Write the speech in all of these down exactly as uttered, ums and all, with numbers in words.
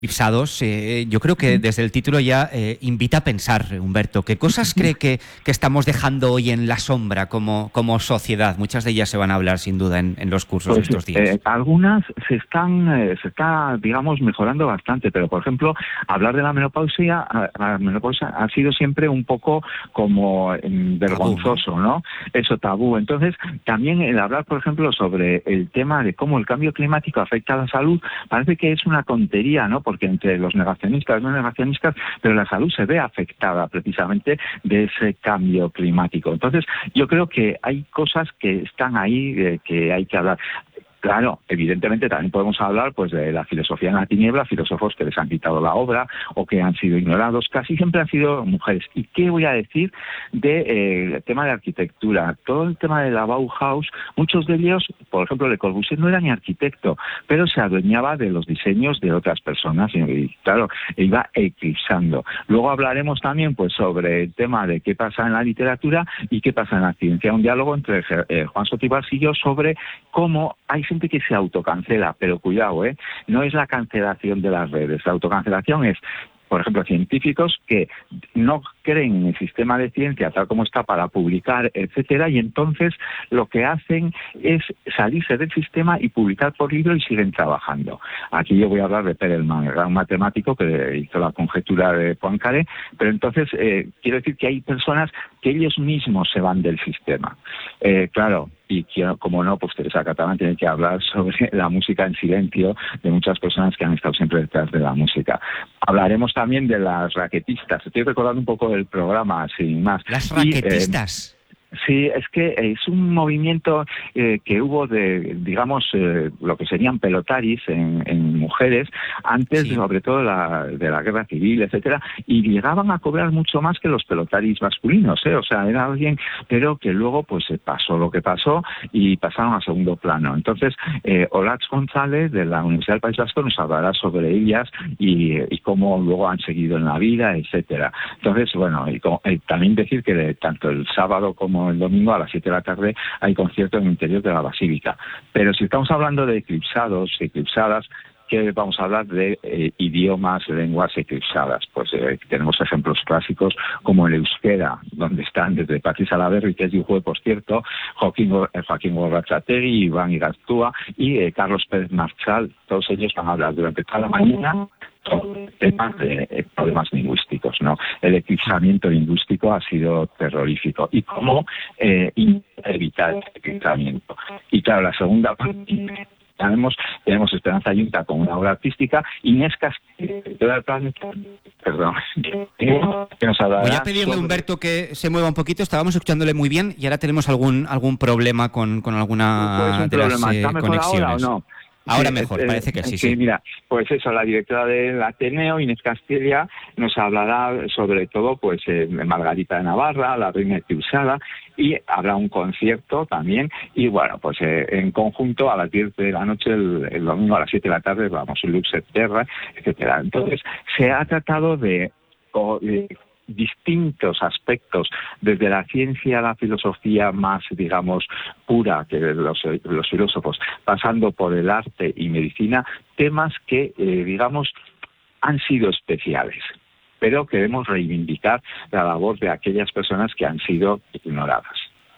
Ipsados, eh, yo creo que desde el título ya eh, invita a pensar, Humberto. ¿Qué cosas cree que, que estamos dejando hoy en la sombra como, como sociedad? Muchas de ellas se van a hablar sin duda en, en los cursos Pues estos días. eh, algunas se están, eh, se está, digamos, mejorando bastante, pero por ejemplo, hablar de la menopausia, la menopausia ha sido siempre un poco como eh, vergonzoso, ¿no? ¿no? Eso, tabú. Entonces, también el hablar, por ejemplo, sobre el tema de cómo el cambio climático afecta a la salud, parece que es una tontería, ¿no? Porque entre los negacionistas, no negacionistas, pero la salud se ve afectada precisamente de ese cambio climático. Entonces, yo creo que hay cosas que están ahí eh, que hay que hablar. Claro, evidentemente también podemos hablar pues de la filosofía en la tiniebla, filósofos que les han quitado la obra o que han sido ignorados, casi siempre han sido mujeres. ¿Y qué voy a decir del de, eh, tema de arquitectura? Todo el tema de la Bauhaus, muchos de ellos, por ejemplo, Le Corbusier no era ni arquitecto, pero se adueñaba de los diseños de otras personas y, y claro, iba eclipsando. Luego hablaremos también pues sobre el tema de qué pasa en la literatura y qué pasa en la ciencia. Un diálogo entre eh, Juan Sotibars y yo sobre cómo hay gente que se autocancela, pero cuidado, ¿eh? No es la cancelación de las redes. La autocancelación es, por ejemplo, científicos que no creen en el sistema de ciencia tal como está para publicar, etcétera, y entonces lo que hacen es salirse del sistema y publicar por libro y siguen trabajando. Aquí yo voy a hablar de Perelman, era un matemático que hizo la conjetura de Poincaré, pero entonces eh, quiero decir que hay personas que ellos mismos se van del sistema. Eh, claro, y quiero, como no, pues Teresa Catalán tiene que hablar sobre la música en silencio de muchas personas que han estado siempre detrás de la música. Hablaremos también de las raquetistas. Estoy recordando un poco del programa, sin más. Las raquetistas. Y, eh, Sí, es que es un movimiento eh, que hubo de, digamos, eh, lo que serían pelotaris en, en mujeres antes, sí. sobre todo la, de la guerra civil, etcétera, y llegaban a cobrar mucho más que los pelotaris masculinos, ¿eh? O sea, era alguien, pero que luego pues pasó lo que pasó y pasaron a segundo plano. Entonces, eh, Olatz González de la Universidad del País Vasco nos hablará sobre ellas y, y cómo luego han seguido en la vida, etcétera. Entonces, bueno, y como, eh, también decir que de, tanto el sábado como el domingo a las siete de la tarde hay concierto en el interior de la Basílica. Pero si estamos hablando de eclipsados, eclipsadas, que vamos a hablar de eh, idiomas, lenguas eclipsadas. Pues eh, tenemos ejemplos clásicos como el euskera, donde están desde Patri Salaberry, que es de Ujue, por cierto, Joaquín, eh, Joaquín Gorrachategui, Iván Igartúa y eh, Carlos Pérez Marchal. Todos ellos van a hablar durante toda la mañana temas de eh, problemas lingüísticos, ¿no? El eclipsamiento lingüístico ha sido terrorífico. ¿Y cómo eh, evitar el eclipsamiento? Y claro, la segunda parte, tenemos, tenemos Esperanza Yunta con una obra artística, Inés Castillo, perdón, que nos hablará. Voy a pedirle a Humberto que se mueva un poquito, estábamos escuchándole muy bien y ahora tenemos algún algún problema con, con alguna pues de problema. las eh, ¿Está mejor conexiones. Ahora o no? Ahora sí, mejor, eh, parece que sí, sí, sí. Mira, pues eso, la directora del Ateneo, Inés Castilla, nos hablará sobre todo pues eh, Margarita de Navarra, la reina eclipsada, y habrá un concierto también, y bueno, pues eh, en conjunto a las diez de la noche, el, el domingo a las siete de la tarde, vamos, Lux et Terra, etcétera. Entonces, se ha tratado de... de distintos aspectos, desde la ciencia a la filosofía más, digamos, pura que los, los filósofos, pasando por el arte y medicina, temas que, eh, digamos, han sido especiales, pero queremos reivindicar la labor de aquellas personas que han sido ignoradas.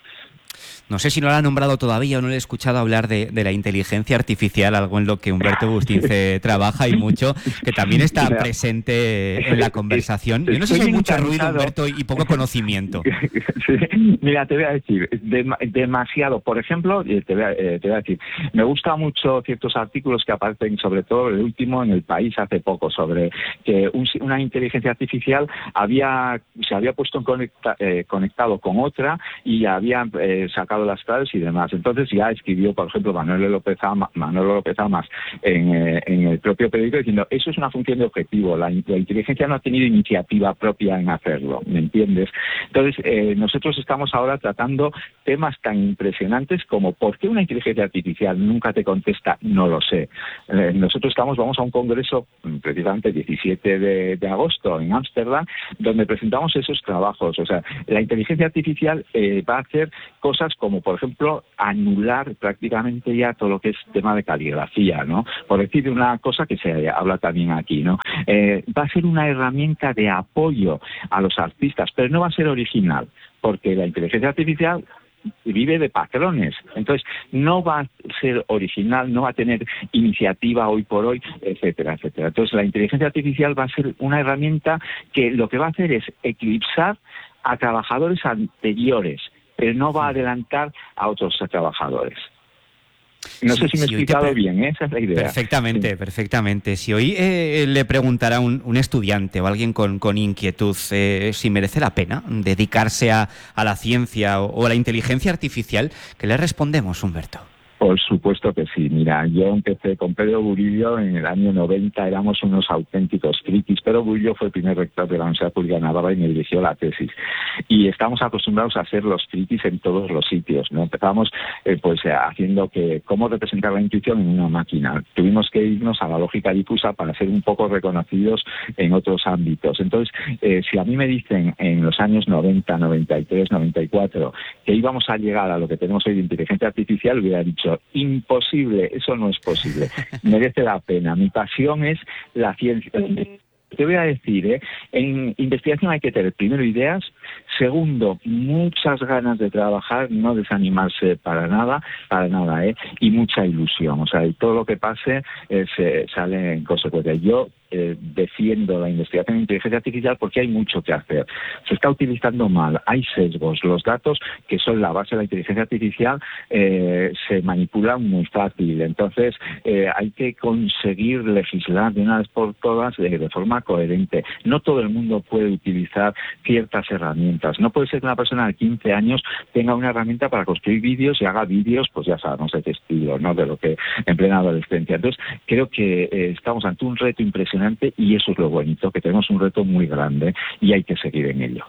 No sé si no la ha nombrado todavía o no le he escuchado hablar de, de la inteligencia artificial, algo en lo que Humberto Bustince trabaja y mucho, que también está presente en la conversación. Yo no sé si hay mucho ruido, Humberto, y poco conocimiento. Sí. Mira, te voy a decir, dem demasiado. Por ejemplo, te voy, a, eh, te voy a decir, me gustan mucho ciertos artículos que aparecen, sobre todo el último en El País hace poco, sobre que un, una inteligencia artificial había se había puesto en conecta, eh, conectado con otra y había eh, sacado las claves y demás. Entonces ya escribió, por ejemplo, Manuel López Amas, Manuel López Amas en, eh, en el propio periódico diciendo, eso es una función de objetivo, la, la inteligencia no ha tenido iniciativa propia en hacerlo, ¿me entiendes? Entonces, eh, nosotros estamos ahora tratando temas tan impresionantes como ¿por qué una inteligencia artificial nunca te contesta? No lo sé. Eh, nosotros estamos, vamos a un congreso, precisamente el diecisiete de agosto en Ámsterdam, donde presentamos esos trabajos. O sea, la inteligencia artificial eh, va a hacer cosas como por ejemplo anular prácticamente ya todo lo que es tema de caligrafía, ¿no? Por decir una cosa que se habla también aquí, ¿no? Eh, va a ser una herramienta de apoyo a los artistas, pero no va a ser original, porque la inteligencia artificial vive de patrones, entonces no va a ser original, no va a tener iniciativa hoy por hoy, etcétera, etcétera. Entonces la inteligencia artificial va a ser una herramienta que lo que va a hacer es eclipsar a trabajadores anteriores, pero no va a adelantar a otros trabajadores. No sí, sé si me he sí, explicado pre... bien, ¿eh? Esa es la idea. Perfectamente, sí. perfectamente. Si hoy eh, le preguntara a un, un estudiante o alguien con, con inquietud eh, si merece la pena dedicarse a, a la ciencia o, o a la inteligencia artificial, ¿qué le respondemos, Humberto? Por supuesto que sí. Mira, yo empecé con Pedro Burillo en el año noventa, éramos unos auténticos frikis. Pedro Burillo fue el primer rector de la Universidad Pública de Navarra y me dirigió la tesis. Y estamos acostumbrados a hacer los frikis en todos los sitios, ¿no? Empezamos eh, pues haciendo que cómo representar la intuición en una máquina. Tuvimos que irnos a la lógica difusa para ser un poco reconocidos en otros ámbitos. Entonces, eh, si a mí me dicen en los años noventa, noventa y tres, noventa y cuatro que íbamos a llegar a lo que tenemos hoy de inteligencia artificial, hubiera dicho imposible, eso no es posible. Merece la pena. Mi pasión es la ciencia. Te voy a decir, ¿eh? En investigación hay que tener, primero, ideas, segundo, muchas ganas de trabajar, no desanimarse para nada, para nada, ¿eh? Y mucha ilusión. O sea, y todo lo que pase eh, se sale en consecuencia. Yo eh, defiendo la investigación en inteligencia artificial porque hay mucho que hacer. Se está utilizando mal, hay sesgos. Los datos, que son la base de la inteligencia artificial, eh, se manipulan muy fácil. Entonces, eh, hay que conseguir legislar de una vez por todas eh, de forma coherente. No todo el mundo puede utilizar ciertas herramientas. No puede ser que una persona de quince años tenga una herramienta para construir vídeos y haga vídeos, pues ya sabemos de qué estilo, ¿no? De lo que en plena adolescencia. Entonces, creo que eh, estamos ante un reto impresionante y eso es lo bonito, que tenemos un reto muy grande y hay que seguir en ello.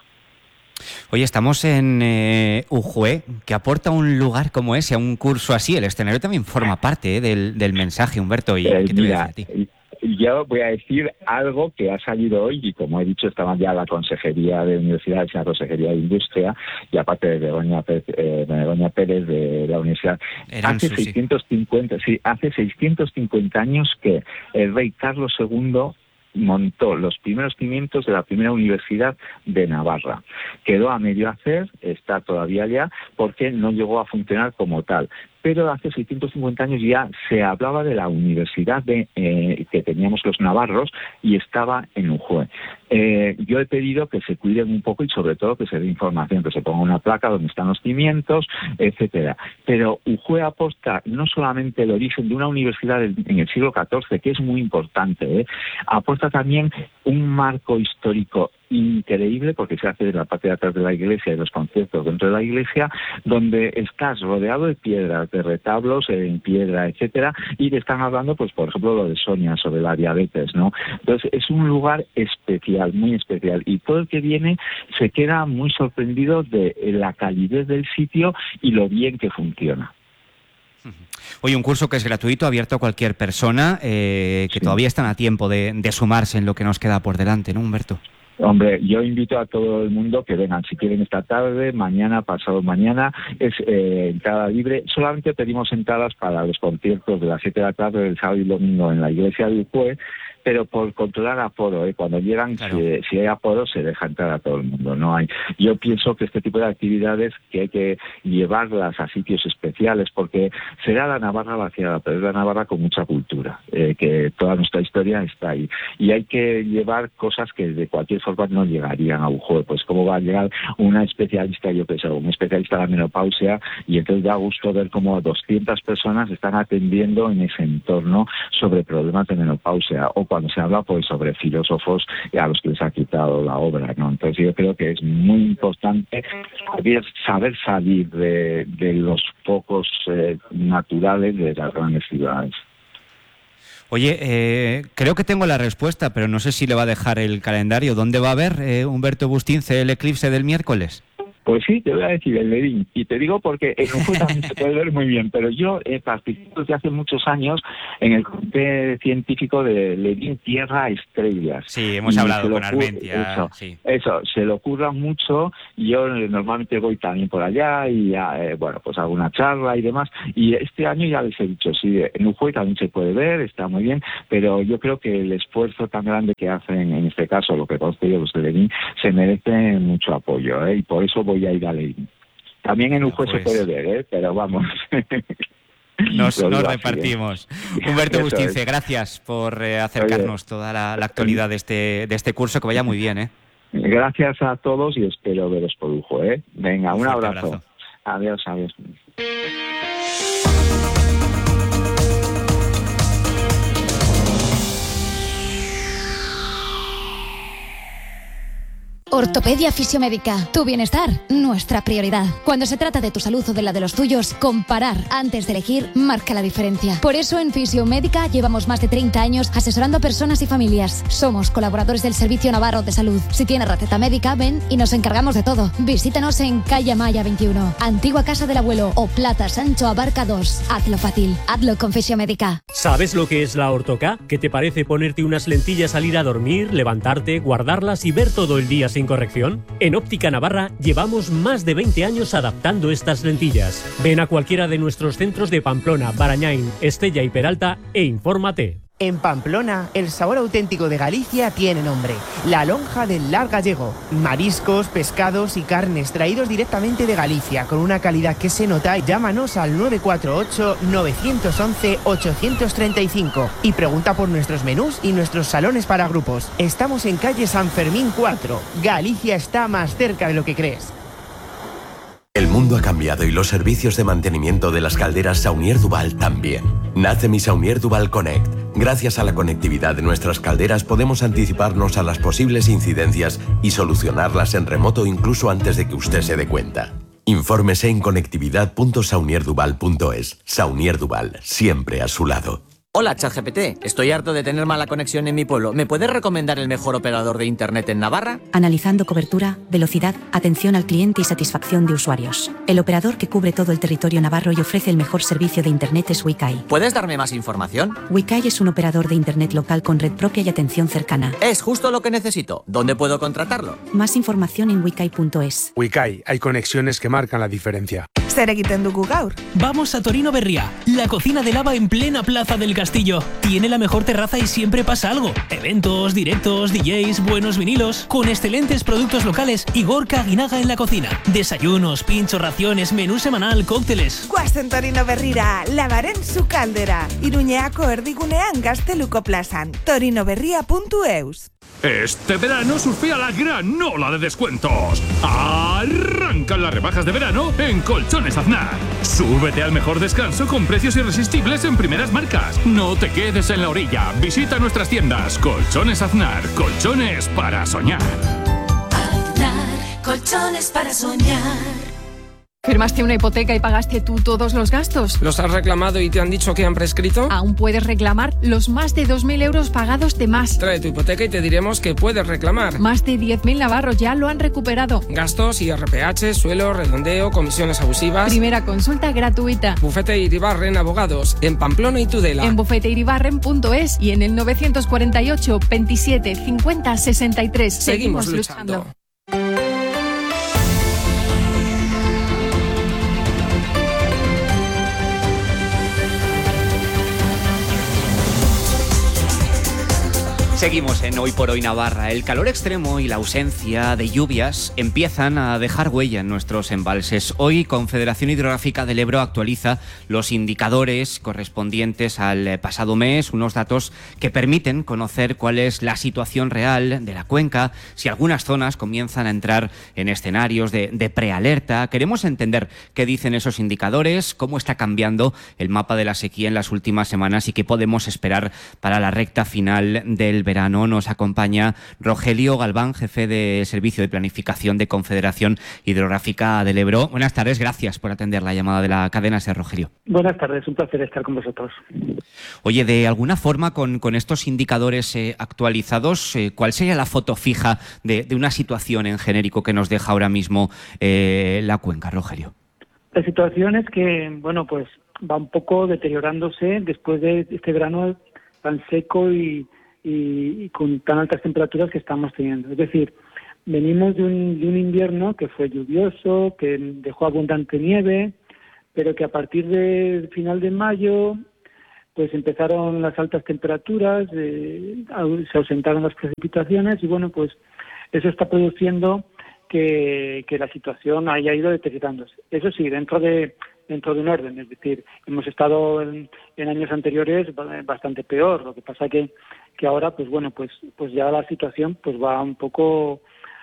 Oye, estamos en eh, U J U E, que aporta un lugar como ese, a un curso así. El escenario también forma parte eh, del, del mensaje, Humberto. ¿Y eh, qué te mira, voy a decir a ti? Yo voy a decir algo que ha salido hoy y, como he dicho, estaba ya la Consejería de Universidades y la Consejería de Industria y aparte de Begoña Pérez, eh, Begoña Pérez de la Universidad. Eran hace sus, seiscientos cincuenta, sí, hace seiscientos cincuenta años que el rey Carlos segundo montó los primeros cimientos de la primera universidad de Navarra. Quedó a medio hacer, está todavía allá, porque no llegó a funcionar como tal. Pero hace seiscientos cincuenta años ya se hablaba de la universidad de, eh, que teníamos los navarros y estaba en U J U E. Eh, yo he pedido que se cuiden un poco y sobre todo que se dé información, que se ponga una placa donde están los cimientos, etcétera. Pero U J U E aporta no solamente el origen de una universidad en el siglo catorce, que es muy importante, ¿eh? Aporta también un marco histórico increíble, porque se hace de la parte de atrás de la iglesia y los conciertos dentro de la iglesia, donde estás rodeado de piedras, de retablos en piedra, etcétera, y te están hablando, pues por ejemplo, lo de Sonia, sobre la diabetes, ¿no? Entonces es un lugar especial, muy especial, y todo el que viene se queda muy sorprendido de la calidez del sitio y lo bien que funciona. Oye, un curso que es gratuito, abierto a cualquier persona, eh, que sí. todavía están a tiempo de, de sumarse en lo que nos queda por delante, ¿no, Humberto? Hombre, yo invito a todo el mundo que vengan, si quieren esta tarde, mañana, pasado mañana, es eh, entrada libre. Solamente pedimos entradas para los conciertos de las siete de la tarde del sábado y domingo en la iglesia de U J U E, pero por controlar aforo, ¿eh? Cuando llegan, claro. si, si hay aforo, se deja entrar a todo el mundo. No hay. Yo pienso que este tipo de actividades que hay que llevarlas a sitios especiales, porque será la Navarra vaciada, pero es la Navarra con mucha cultura, eh, que toda nuestra historia está ahí. Y hay que llevar cosas que de cualquier forma no llegarían a U J U E. Pues cómo va a llegar una especialista, yo qué sé, un especialista de la menopausia, y entonces da gusto ver cómo doscientas personas están atendiendo en ese entorno sobre problemas de menopausia, o cuando se habla pues sobre filósofos a los que les ha quitado la obra, ¿no? Entonces yo creo que es muy importante saber, saber salir de, de los focos eh, naturales de las grandes ciudades. Oye, eh, creo que tengo la respuesta, pero no sé si le va a dejar el calendario. ¿Dónde va a haber, eh, Humberto Bustince, el eclipse del miércoles? Pues sí, te voy a decir el Ledín, y te digo porque en un juego también se puede ver muy bien, pero yo he participado desde hace muchos años en el comité científico de Ledín Tierra Estrellas. Sí, hemos y hablado con Armentia. Eso, sí. eso, se le ocurra mucho, y yo normalmente voy también por allá, y eh, bueno, pues hago una charla y demás, y este año ya les he dicho, sí, en un juego también se puede ver, está muy bien, pero yo creo que el esfuerzo tan grande que hacen, en este caso, lo que conste yo, los de Ledín, se merece mucho apoyo, ¿eh? Y por eso voy a ir a Ledín. También en un juego pues... se puede ver, ¿eh? Pero vamos... Nos, nos repartimos. Así, ¿eh? Humberto Eso Bustince, es. gracias por eh, acercarnos Oye, toda la, la actualidad de este, de este curso, que vaya muy bien, ¿eh? Gracias a todos y espero veros por lujo, ¿eh? Venga, un, un abrazo. abrazo. Adiós, adiós. Ortopedia Fisiomédica. Tu bienestar, nuestra prioridad. Cuando se trata de tu salud o de la de los tuyos, comparar antes de elegir marca la diferencia. Por eso en Fisiomédica llevamos más de treinta años asesorando a personas y familias. Somos colaboradores del Servicio Navarro de Salud. Si tienes receta médica, ven y nos encargamos de todo. Visítanos en Calle Maya veintiuno, Antigua Casa del Abuelo o Plata Sancho Abarca dos. Hazlo fácil. Hazlo con Fisiomédica. ¿Sabes lo que es la Ortoca? ¿Qué te parece ponerte unas lentillas al ir a dormir, levantarte, guardarlas y ver todo el día sin corrección? En Óptica Navarra llevamos más de veinte años adaptando estas lentillas. Ven a cualquiera de nuestros centros de Pamplona, Barañáin, Estella y Peralta e infórmate. En Pamplona, el sabor auténtico de Galicia tiene nombre: la lonja del Lar Gallego. Mariscos, pescados y carnes traídos directamente de Galicia con una calidad que se nota. Llámanos al nueve cuatro ocho, nueve once, ocho tres cinco y pregunta por nuestros menús y nuestros salones para grupos. Estamos en calle San Fermín cuatro. Galicia está más cerca de lo que crees. El mundo ha cambiado y los servicios de mantenimiento de las calderas Saunier Duval también. Nace mi Saunier Duval Connect. Gracias a la conectividad de nuestras calderas podemos anticiparnos a las posibles incidencias y solucionarlas en remoto incluso antes de que usted se dé cuenta. Infórmese en conectividad punto saunier duval punto es. Saunier Duval, siempre a su lado. Hola, ChatGPT. Estoy harto de tener mala conexión en mi pueblo. ¿Me puedes recomendar el mejor operador de internet en Navarra? Analizando cobertura, velocidad, atención al cliente y satisfacción de usuarios. El operador que cubre todo el territorio navarro y ofrece el mejor servicio de internet es Wikai. ¿Puedes darme más información? Wikai es un operador de internet local con red propia y atención cercana. Es justo lo que necesito. ¿Dónde puedo contratarlo? Más información en wikai punto es. Wikai, hay conexiones que marcan la diferencia. Zer egiten dugu gaur? Vamos a Torino Berria, la cocina de lava en plena plaza del Castillo. Tiene la mejor terraza y siempre pasa algo. Eventos, directos, D Js, buenos vinilos, con excelentes productos locales y Gorka Guinaga en la cocina. Desayunos, pinchos, raciones, menú semanal, cócteles. Guazen Torino Berrira, lavaren su caldera. Iruñeako erdigunean Gazteluko plazan. torinoberria punto eus. Este verano surfea la gran ola de descuentos. Arrancan las rebajas de verano en Colchones Aznar. Súbete al mejor descanso con precios irresistibles en primeras marcas. No te quedes en la orilla. Visita nuestras tiendas. Colchones Aznar. Colchones para soñar. Aznar. Colchones para soñar. ¿Firmaste una hipoteca y pagaste tú todos los gastos? ¿Los has reclamado y te han dicho que han prescrito? Aún puedes reclamar los más de dos mil euros pagados de más. Trae tu hipoteca y te diremos que puedes reclamar. Más de diez mil navarros ya lo han recuperado. Gastos, I R P H, suelo, redondeo, comisiones abusivas. Primera consulta gratuita. Bufete Iribarren Abogados, en Pamplona y Tudela. En bufete iribarren punto es y en el novecientos cuarenta y ocho, veintisiete, cincuenta, sesenta y tres. Seguimos, Seguimos luchando. luchando. Seguimos en Hoy por Hoy Navarra. El calor extremo y la ausencia de lluvias empiezan a dejar huella en nuestros embalses. Hoy, Confederación Hidrográfica del Ebro actualiza los indicadores correspondientes al pasado mes, unos datos que permiten conocer cuál es la situación real de la cuenca, si algunas zonas comienzan a entrar en escenarios de, de prealerta. Queremos entender qué dicen esos indicadores, cómo está cambiando el mapa de la sequía en las últimas semanas y qué podemos esperar para la recta final del verano. verano. Nos acompaña Rogelio Galván, jefe de Servicio de Planificación de Confederación Hidrográfica del Ebro. Buenas tardes, gracias por atender la llamada de la cadena SER, Rogelio. Buenas tardes, un placer estar con vosotros. Oye, de alguna forma, con, con estos indicadores eh, actualizados, eh, ¿cuál sería la foto fija de, de una situación en genérico que nos deja ahora mismo eh, la cuenca, Rogelio? La situación es que, bueno, pues va un poco deteriorándose después de este verano tan seco y, y, y con tan altas temperaturas que estamos teniendo. Es decir, venimos de un, de un invierno que fue lluvioso, que dejó abundante nieve, pero que a partir del final de mayo pues empezaron las altas temperaturas, eh, se ausentaron las precipitaciones y, bueno, pues eso está produciendo que, que la situación haya ido deteriorándose. Eso sí, dentro de dentro de un orden, es decir, hemos estado en, en años anteriores bastante peor. Lo que pasa que que ahora, pues bueno, pues pues ya la situación pues va un poco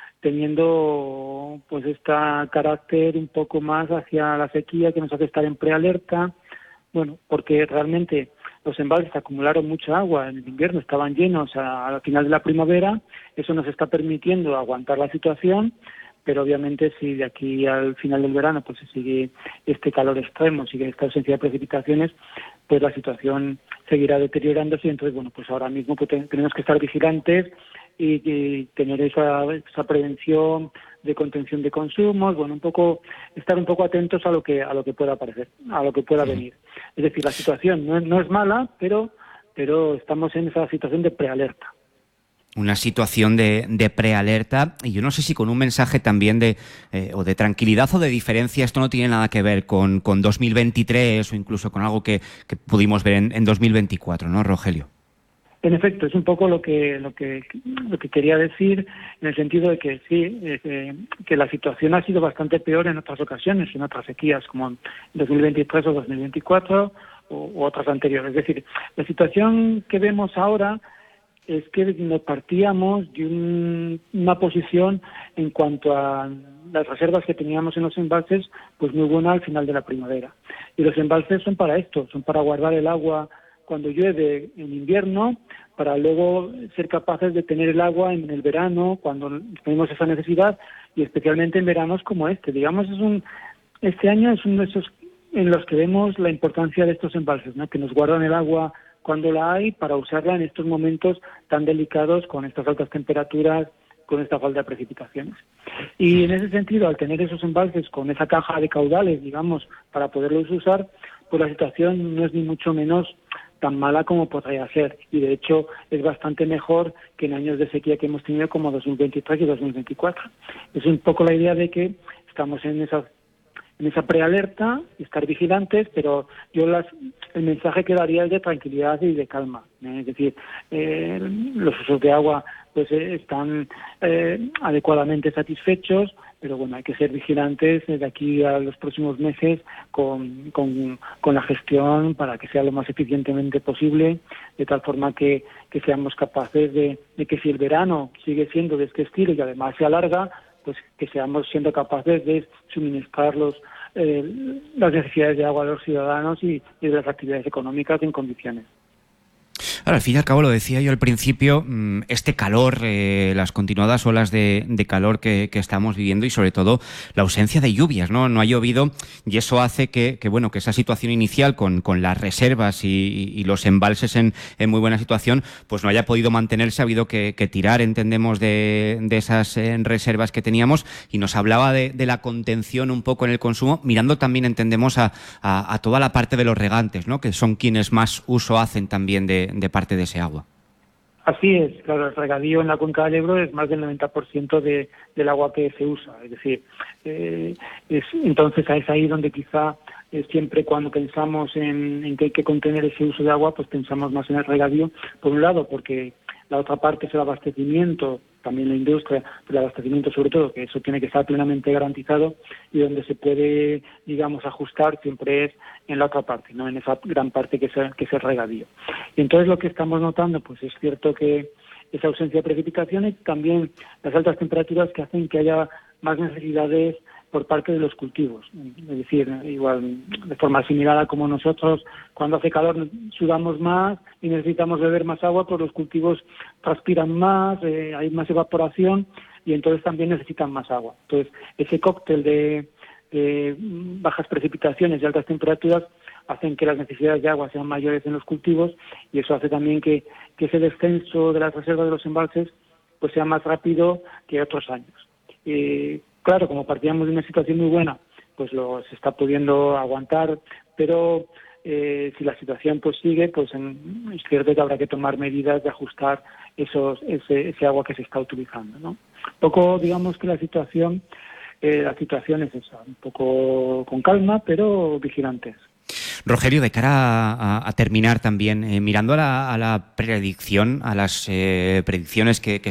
teniendo pues este carácter un poco más hacia la sequía, que nos hace estar en prealerta. Bueno, porque realmente los embalses acumularon mucha agua en el invierno, estaban llenos a, al final de la primavera. Eso nos está permitiendo aguantar la situación, pero obviamente si de aquí al final del verano pues se sigue este calor extremo, sigue esta ausencia de precipitaciones, pues la situación seguirá deteriorándose. Y entonces, bueno, pues ahora mismo pues tenemos que estar vigilantes y, y tener esa, esa prevención de contención de consumos, bueno, un poco estar un poco atentos a lo que a lo que pueda aparecer, a lo que pueda venir. Es decir, la situación no es, no es mala, pero pero estamos en esa situación de prealerta. Una situación de, de prealerta, y yo no sé si con un mensaje también de eh, o de tranquilidad o de diferencia. Esto no tiene nada que ver con, con dos mil veintitrés o incluso con algo que, que pudimos ver en, en dos mil veinticuatro, ¿no, Rogelio? En efecto, es un poco lo que lo que lo que quería decir, en el sentido de que sí, eh, que la situación ha sido bastante peor en otras ocasiones, en otras sequías, como en dos mil veintitrés o dos mil veinticuatro o, u otras anteriores. Es decir, la situación que vemos ahora es que nos partíamos de un, una posición en cuanto a las reservas que teníamos en los embalses, pues muy buena al final de la primavera. Y los embalses son para esto, son para guardar el agua cuando llueve en invierno, para luego ser capaces de tener el agua en el verano, cuando tenemos esa necesidad, y especialmente en veranos como este. Digamos, es un este año es uno de esos en los que vemos la importancia de estos embalses, ¿no? Que nos guardan el agua cuando la hay, para usarla en estos momentos tan delicados, con estas altas temperaturas, con esta falta de precipitaciones. Y en ese sentido, al tener esos embalses con esa caja de caudales, digamos, para poderlos usar, pues la situación no es ni mucho menos tan mala como podría ser, y de hecho es bastante mejor que en años de sequía que hemos tenido como dos mil veintitrés y dos mil veinticuatro. Es un poco la idea de que estamos en esa en esa prealerta, estar vigilantes, pero yo las el mensaje que daría es de tranquilidad y de calma, ¿eh? Es decir, eh, los usos de agua pues eh, están eh, adecuadamente satisfechos, pero bueno, hay que ser vigilantes de aquí a los próximos meses con, con, con la gestión, para que sea lo más eficientemente posible, de tal forma que, que seamos capaces de, de que si el verano sigue siendo de este estilo y además se alarga, pues que seamos siendo capaces de suministrar los, eh, las necesidades de agua de los ciudadanos y, y de las actividades económicas en condiciones. Ahora, al fin y al cabo, lo decía yo al principio, este calor, eh, las continuadas olas de, de calor que, que estamos viviendo, y sobre todo la ausencia de lluvias, ¿no? No ha llovido, y eso hace que, que bueno, que esa situación inicial con, con las reservas y, y los embalses en, en muy buena situación, pues no haya podido mantenerse. Ha habido que, que tirar, entendemos, de, de esas eh, reservas que teníamos, y nos hablaba de, de la contención un poco en el consumo, mirando también, entendemos, a, a, a toda la parte de los regantes, ¿no? Que son quienes más uso hacen también de, de parte de ese agua. Así es, claro, el regadío en la cuenca del Ebro es más del noventa por ciento de, del agua que se usa, es decir, eh, es, entonces es ahí donde quizá eh, siempre cuando pensamos en, en que hay que contener ese uso de agua, pues pensamos más en el regadío, por un lado porque la otra parte es el abastecimiento, también la industria, pero el abastecimiento sobre todo, que eso tiene que estar plenamente garantizado, y donde se puede, digamos, ajustar siempre es en la otra parte, no en esa gran parte que es el, que es el regadío. Y entonces lo que estamos notando, pues es cierto que esa ausencia de precipitaciones, también las altas temperaturas que hacen que haya más necesidades por parte de los cultivos. Es decir, igual de forma similar a como nosotros cuando hace calor sudamos más y necesitamos beber más agua, pues los cultivos transpiran más, eh, hay más evaporación y entonces también necesitan más agua. Entonces, ese cóctel de, de bajas precipitaciones y altas temperaturas hacen que las necesidades de agua sean mayores en los cultivos y eso hace también que, que ese descenso de las reservas de los embalses pues sea más rápido que otros años. Eh, claro, como partíamos de una situación muy buena, pues lo se está pudiendo aguantar, pero eh, si la situación pues sigue, pues en, es cierto que habrá que tomar medidas de ajustar esos ese, ese agua que se está utilizando, ¿no? Un poco, digamos que la situación, eh, la situación es esa, un poco con calma, pero vigilantes. Rogelio, de cara a, a terminar también, eh, mirando a la, a la predicción, a las eh, predicciones que, que